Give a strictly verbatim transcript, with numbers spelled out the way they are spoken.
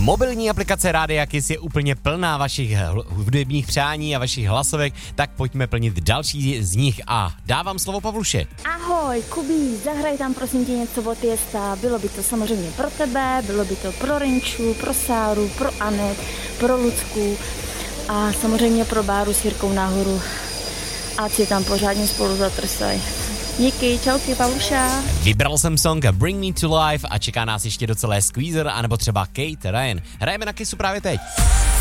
Mobilní aplikace Rádia Kiss je úplně plná vašich hudebních přání a vašich hlasovek, tak pojďme plnit další z nich a dávám slovo Pavluše. Ahoj, Kubí, zahraj tam prosím tě něco od Jesta. Bylo by to samozřejmě pro tebe, bylo by to pro Rinču, pro Sáru, pro Anet, pro Lucku a samozřejmě pro Báru s Jirkou nahoru. Ať si tam pořádně spolu zatrsají. Díky, čauky, Pavluša. Vybral jsem song Bring Me to Life a čeká nás ještě docela Squeezer anebo třeba Kate Ryan. Hrajeme na Kissu právě teď.